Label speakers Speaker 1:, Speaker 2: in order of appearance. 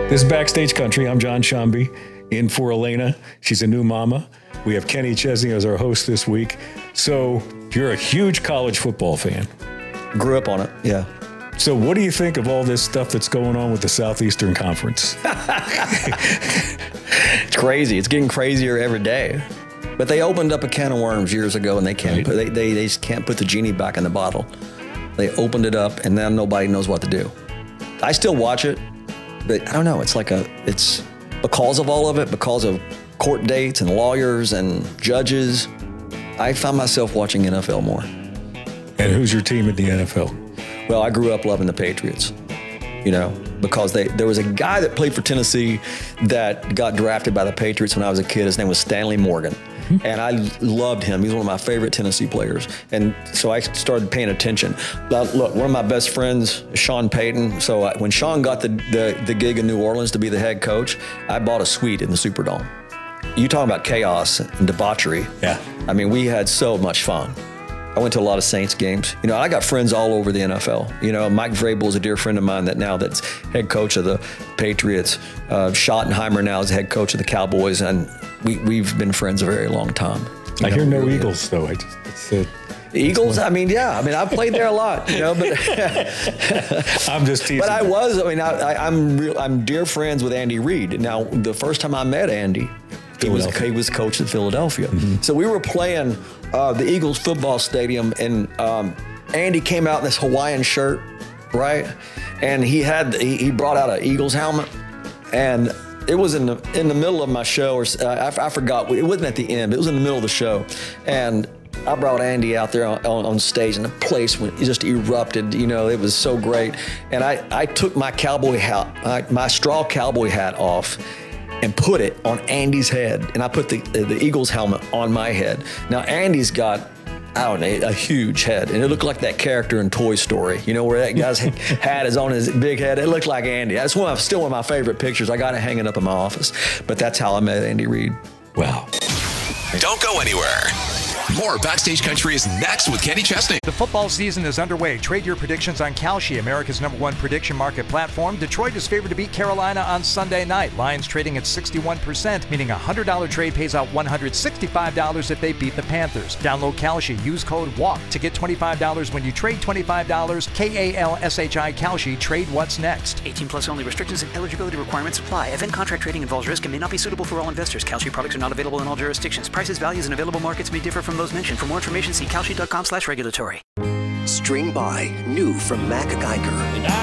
Speaker 1: This is Backstage Country. I'm John Shambi, in for Elena. She's a new mama. We have Kenny Chesney as our host this week. So you're a huge college football fan.
Speaker 2: Grew up on it, yeah.
Speaker 1: So what do you think of all this stuff that's going on with the Southeastern Conference?
Speaker 2: It's crazy. It's getting crazier every day. But they opened up a can of worms years ago, and they can't.
Speaker 1: Right.
Speaker 2: They just can't put the genie back in the bottle. They opened it up, and now nobody knows what to do. I still watch it, but I don't know. It's because of all of it, because of court dates and lawyers and judges. I find myself watching NFL more.
Speaker 1: And who's your team in the NFL?
Speaker 2: Well, I grew up loving the Patriots, because there was a guy that played for Tennessee that got drafted by the Patriots when I was a kid. His name was Stanley Morgan. And I loved him. He's one of my favorite Tennessee players. And so I started paying attention. Look, one of my best friends is Sean Payton. So when Sean got the gig in New Orleans to be the head coach, I bought a suite in the Superdome. You talking about chaos and debauchery.
Speaker 1: Yeah.
Speaker 2: I mean, we had so much fun. I went to a lot of Saints games. I got friends all over the NFL. Mike Vrabel is a dear friend of mine that's head coach of the Patriots. Schottenheimer now is head coach of the Cowboys, and we've been friends a very long time.
Speaker 1: I hear no
Speaker 2: really
Speaker 1: Eagles, though.
Speaker 2: Eagles? I mean, yeah. I mean, I've played there a lot, but
Speaker 1: I'm just teasing.
Speaker 2: But I'm dear friends with Andy Reid. Now, the first time I met Andy, he was coach at Philadelphia. Mm-hmm. So we were playing the Eagles football stadium, and Andy came out in this Hawaiian shirt, right? And he brought out an Eagles helmet, and it was in the middle of my show, or I forgot. It wasn't at the end, but it was in the middle of the show, and I brought Andy out there on stage, and the place just erupted. It was so great. And I took my cowboy hat, my straw cowboy hat off, and put it on Andy's head. And I put the Eagles helmet on my head. Now, Andy's got, a huge head. And it looked like that character in Toy Story, where that guy's hat is on his big head. It looked like Andy. That's still one of my favorite pictures. I got it hanging up in my office. But that's how I met Andy Reid.
Speaker 1: Wow.
Speaker 3: Don't go anywhere. More Backstage Country is next with Kenny Chesney.
Speaker 4: The football season is underway. Trade your predictions on Kalshi, America's #1 prediction market platform. Detroit is favored to beat Carolina on Sunday night. Lions trading at 61%, meaning a $100 trade pays out $165 if they beat the Panthers. Download Kalshi. Use code WALK to get $25 when you trade $25. KALSHI Kalshi. Trade what's next.
Speaker 5: 18 plus only. Restrictions and eligibility requirements apply. Event contract trading involves risk and may not be suitable for all investors. Kalshi products are not available in all jurisdictions. Prices, values, and available markets may differ from those mentioned. For more information, see kalshi.com/regulatory.
Speaker 6: String by, new from Mac Geiger.